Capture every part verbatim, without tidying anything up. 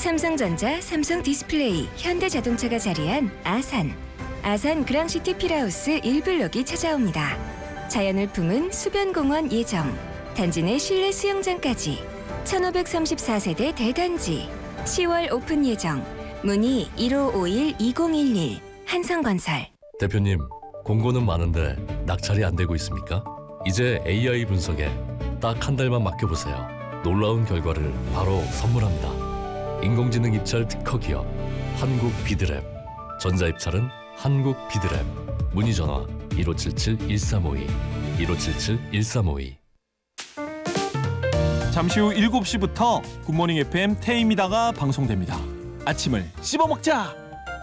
삼성전자, 삼성디스플레이, 현대자동차가 자리한 아산. 아산 그랑시티 필하우스 일 블록이 찾아옵니다. 자연을 품은 수변공원 예정. 단지 내 실내 수영장까지. 천오백삼십사 세대 대단지. 시월 오픈 예정. 문의 일오오일 이공일일. 한성건설. 대표님, 공고는 많은데 낙찰이 안 되고 있습니까? 이제 에이아이 분석에 딱 한 달만 맡겨보세요. 놀라운 결과를 바로 선물합니다. 인공지능 입찰 특허 기업 한국 비드랩. 전자입찰은 한국 비드랩. 문의 전화 일오칠칠 일삼오이 일오칠칠 일삼오이. 잠시 후 일곱 시부터 굿모닝 에프엠 태입니다가 방송됩니다. 아침을 씹어먹자.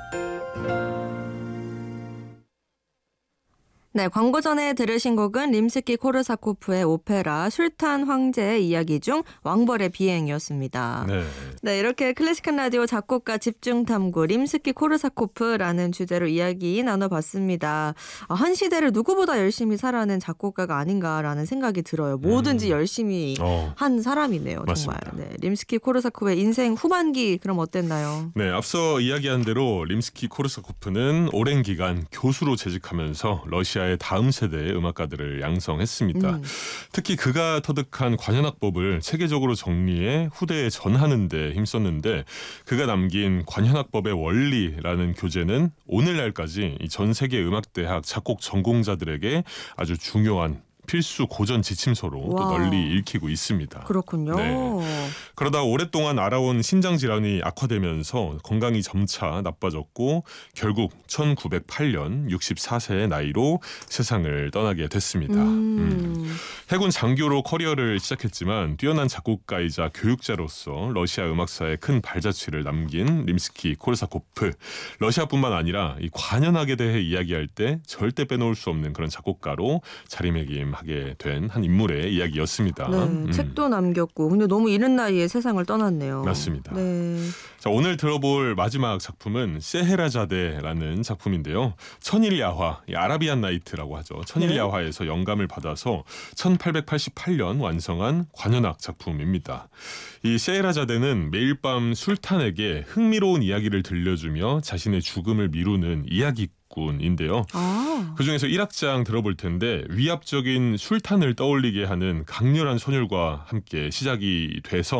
네, 광고 전에 들으신 곡은 림스키 코르사코프의 오페라 술탄 황제의 이야기 중 왕벌의 비행이었습니다. 네. 네, 이렇게 클래식한 라디오 작곡가 집중 탐구 림스키 코르사코프라는 주제로 이야기 나눠봤습니다. 아, 한 시대를 누구보다 열심히 살아낸 작곡가가 아닌가라는 생각이 들어요. 뭐든지 음. 열심히 어. 한 사람이네요. 맞습니다. 정말. 네, 림스키 코르사코프의 인생 후반기 그럼 어땠나요? 네, 앞서 이야기한 대로 림스키 코르사코프는 오랜 기간 교수로 재직하면서 러시아의 다음 세대의 음악가들을 양성했습니다. 음. 특히 그가 터득한 관현악법을 체계적으로 정리해 후대에 전하는 데 힘썼는데 그가 남긴 관현악법의 원리라는 교재는 오늘날까지 전 세계 음악대학 작곡 전공자들에게 아주 중요한 필수 고전 지침서로 또 와. 널리 읽히고 있습니다. 그렇군요. 네. 그러다 오랫동안 알아온 신장 질환이 악화되면서 건강이 점차 나빠졌고 결국 천구백팔 년 육십사 세의 나이로 세상을 떠나게 됐습니다. 음. 음. 해군 장교로 커리어를 시작했지만 뛰어난 작곡가이자 교육자로서 러시아 음악사에 큰 발자취를 남긴 림스키 코르사코프. 러시아뿐만 아니라 이 관현악에 대해 이야기할 때 절대 빼놓을 수 없는 그런 작곡가로 자리매김하게 된 한 인물의 이야기였습니다. 네, 음. 책도 남겼고 근데 너무 이른 나이에 세상을 떠났네요. 맞습니다. 네. 자, 오늘 들어볼 마지막 작품은 세헤라자데라는 작품인데요. 천일야화, 이 아라비안 나이트라고 하죠. 천일야화에서 영감을 받아서 천팔백팔십팔 년 완성한 관현악 작품입니다. 이 세헤라자데는 매일 밤 술탄에게 흥미로운 이야기를 들려주며 자신의 죽음을 미루는 이야기 인데요. 아. 그중에서 일 악장 들어볼 텐데 위압적인 술탄을 떠올리게 하는 강렬한 선율과 함께 시작이 돼서